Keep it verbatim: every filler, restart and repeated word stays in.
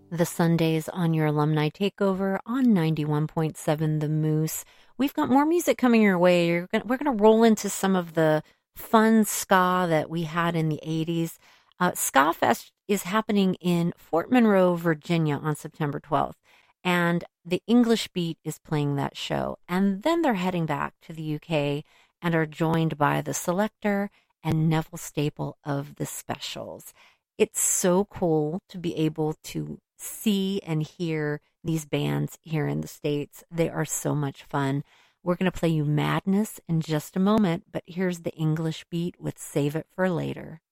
The Sundays on your alumni takeover on ninety-one point seven The Moose. We've got more music coming your way. You're gonna, we're going to roll into some of the fun ska that we had in the eighties. Uh, Ska Fest is happening in Fort Monroe, Virginia on September twelfth. And the English Beat is playing that show. And then they're heading back to the U K and are joined by the Selector and Neville Staple of the Specials. It's so cool to be able to see and hear these bands here in the States. They are so much fun. We're going to play you Madness in just a moment, but here's the English Beat with Save It for Later.